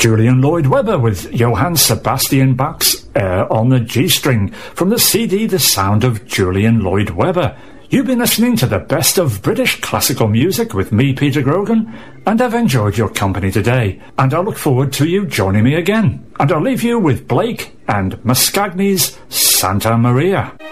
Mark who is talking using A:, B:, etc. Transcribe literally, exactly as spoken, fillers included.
A: Julian Lloyd Webber with Johann Sebastian Bach's Air on the G-string from the C D The Sound of Julian Lloyd Webber. You've been listening to the best of British classical music with me, Peter Grogan, and I've enjoyed your company today, and I look forward to you joining me again. And I'll leave you with Blake and Mascagni's Santa Maria.